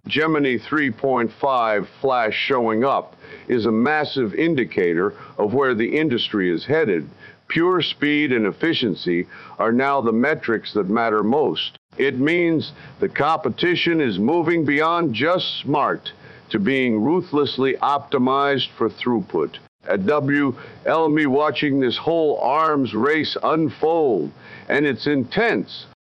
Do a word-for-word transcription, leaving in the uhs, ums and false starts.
Gemini three point five Flash showing up is a massive indicator of where the industry is headed. Pure speed and efficiency are now the metrics that matter most. It means the competition is moving beyond just smart to being ruthlessly optimized for throughput. At W L M E, watching this whole arms race unfold, and it's intense.